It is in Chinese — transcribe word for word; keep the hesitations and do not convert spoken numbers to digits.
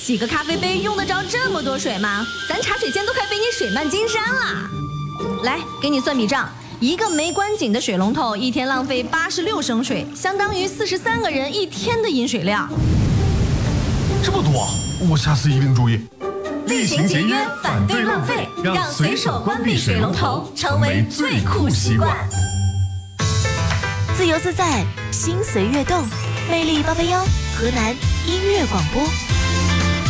洗个咖啡杯用得着这么多水吗？咱茶水间都快被你水漫金山啦！来，给你算笔账，一个没关紧的水龙头一天浪费八十六升水，相当于四十三个人一天的饮水量。 这么多，我下次一定注意。 厉行节约，反对浪费，让随手关闭水龙头成为最酷习惯。 自由自在，心随悦动，魅力八八幺，河南音乐广播。